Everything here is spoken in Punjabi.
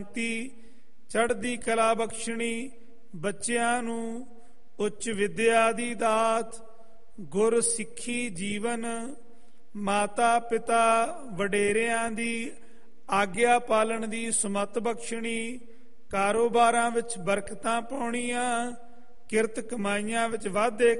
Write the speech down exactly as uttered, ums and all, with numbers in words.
ਚੜ੍ਹਦੀ ਕਲਾ ਬਖਸ਼ਣੀ, ਬੱਚਿਆਂ ਨੂੰ ਉੱਚ ਵਿਦਿਆ ਦੀ ਦਾਤ, ਗੁਰ ਸਿੱਖੀ ਜੀਵਨ, ਮਾਤਾ ਪਿਤਾ ਵਡੇਰਿਆਂ ਦੀ ਆਗਿਆ ਪਾਲਣ ਦੀ ਸੁਮਤ ਬਖਸ਼ਣੀ, ਕਾਰੋਬਾਰਾਂ ਵਿੱਚ ਬਰਕਤਾਂ ਪਾਉਣੀਆਂ, ਕਿਰਤ ਕਮਾਈਆਂ ਵਿੱਚ ਵਾਧੇ